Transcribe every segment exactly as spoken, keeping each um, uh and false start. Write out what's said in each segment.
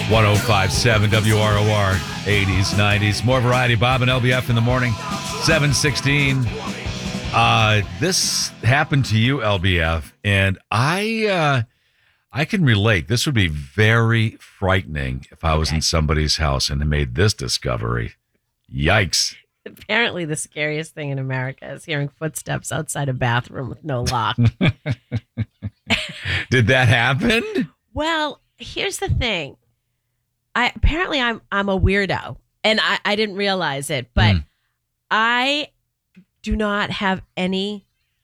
one oh five point seven W R O R, eighties, nineties. More variety. Bob and L B F in the morning, seven sixteen. Uh, this happened to you, L B F, and I uh, I can relate. This would be very frightening if I was okay. in somebody's house and made this discovery. Yikes. Apparently the scariest thing in America is hearing footsteps outside a bathroom with no lock. Did that happen? Well, here's the thing. I apparently I'm I'm a weirdo, and I, I didn't realize it, but mm. I do not have any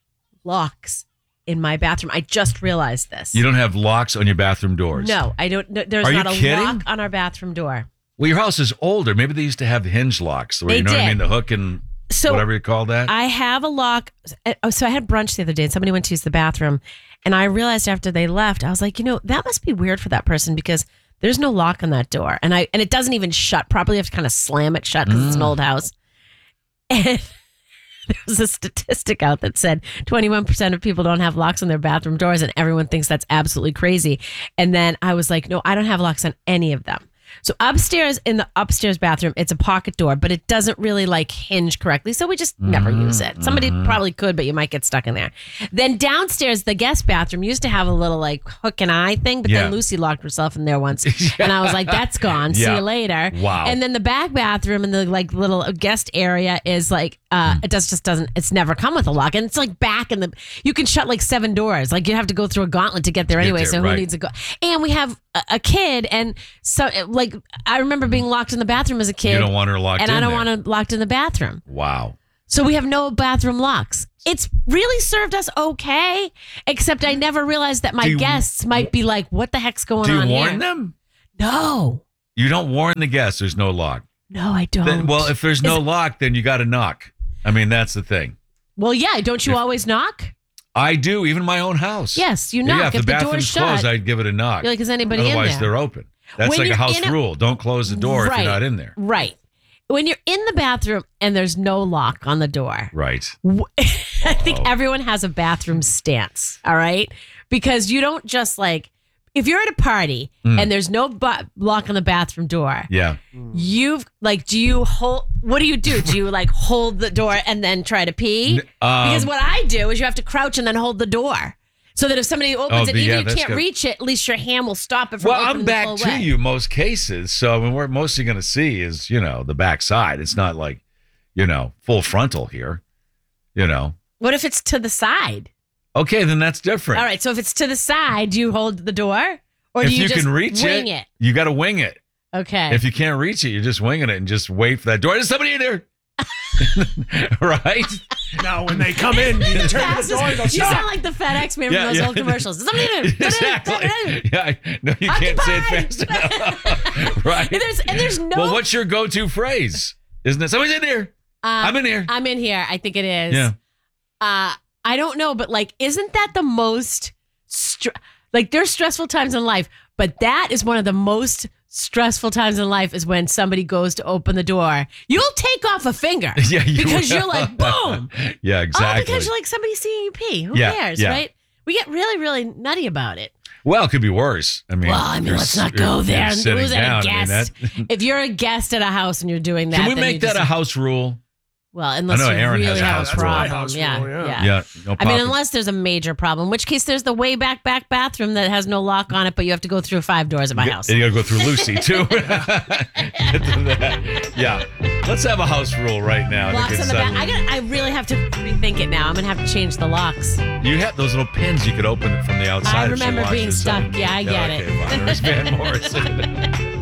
locks in my bathroom. I just realized this. You don't have locks on your bathroom doors? No, I don't. No, there's Are not you a kidding? lock on our bathroom door. Well, your house is older. Maybe they used to have hinge locks. Where, they you know did. what I mean? The hook and so whatever you call that. I have a lock. So I had brunch the other day and somebody went to use the bathroom. And I realized after they left, I was like, you know, that must be weird for that person because there's no lock on that door. And I and it doesn't even shut properly. You have to kind of slam it shut because mm. it's an old house. And there was a statistic out that said twenty-one percent of people don't have locks on their bathroom doors and everyone thinks that's absolutely crazy. And then I was like, no, I don't have locks on any of them. So upstairs in the upstairs bathroom, it's a pocket door, but it doesn't really like hinge correctly. So we just mm-hmm, never use it. Somebody mm-hmm. probably could, but you might get stuck in there. Then downstairs, the guest bathroom used to have a little like hook and eye thing, but yeah. then Lucy locked herself in there once. And I was like, that's gone. Yeah. See you later. Wow. And then the back bathroom and the like little guest area is like, uh, mm. it does just doesn't, it's never come with a lock. And it's like back in the, you can shut like seven doors. Like you have to go through a gauntlet to get there to anyway. Get there, so who right. needs a go? And we have a, a kid. And so like, I remember being locked in the bathroom as a kid. You don't want her locked and in And I don't there. want her locked in the bathroom. Wow. So we have no bathroom locks. It's really served us okay, except I never realized that my you, guests might be like, what the heck's going on here? Do you warn here? them? No. You don't warn the guests there's no lock? No, I don't. Then, well, if there's no Is, lock, then you got to knock. I mean, that's the thing. Well, yeah. Don't you if, always knock? I do, even my own house. Yes, you knock. Yeah, if, if the, the bathroom's door's closed, shut, I'd give it a knock. You're like, is anybody Otherwise, in there? they're open. That's when like a house a, rule. Don't close the door right, if you're not in there. Right. When you're in the bathroom and there's no lock on the door. Right. I think everyone has a bathroom stance. All right. Because you don't just like, if you're at a party mm. and there's no bu- lock on the bathroom door. Yeah. You've like, do you hold, what do you do? Do you like hold the door and then try to pee? Um, because what I do is you have to crouch and then hold the door. So that if somebody opens oh, it, the, even yeah, you can't good. reach it, at least your hand will stop it from well, opening I'm back the to way. you most cases. So I mean, we're mostly going to see is, you know, the back side. It's not like, you know, full frontal here, you know. What if it's to the side? Okay, then that's different. All right. So if it's to the side, do you hold the door? Or if do you, you just can reach wing it, it? You got to wing it. Okay. If you can't reach it, you're just winging it and just wait for that door. There's somebody in there. Right? Now, when they come in, you turn the door and go, you stop. sound like the FedEx man yeah, from those yeah. old commercials. Somebody in there. Exactly. Yeah, no, you can't say it fast enough. Right? And there's, and there's no... Well, what's your go-to phrase? Isn't it? Somebody's in here. Uh, I'm in here. I'm in here. I think it is. Yeah. Uh, I don't know, but like, isn't that the most... Str- like, there's stressful times in life, but that is one of the most... stressful times in life is when somebody goes to open the door. You'll take off a finger yeah, you because will. you're like, boom. Yeah, exactly. Oh, because you're like, somebody's seeing you pee. Who yeah, cares, yeah. right? We get really, really nutty about it. Well, it could be worse. I mean, well, I mean, let's not go there. Who's a guest? I mean, that... If you're a guest at a house and you're doing that, can we then make you that just... a house rule? Well, unless I know you Aaron really has a have house a rule. problem. House yeah, rule, yeah. yeah. Yeah. No I mean, unless there's a major problem, in which case there's the way back, back bathroom that has no lock on it, but you have to go through five doors at my you, house. And you got to go through Lucy, too. Yeah. Let's have a house rule right now. Locks on the back. I, gotta, I really have to rethink it now. I'm going to have to change the locks. You have those little pins you could open it from the outside. I remember being stuck. Up. Yeah, I get yeah, okay, it. Fine. There's Van Morrison.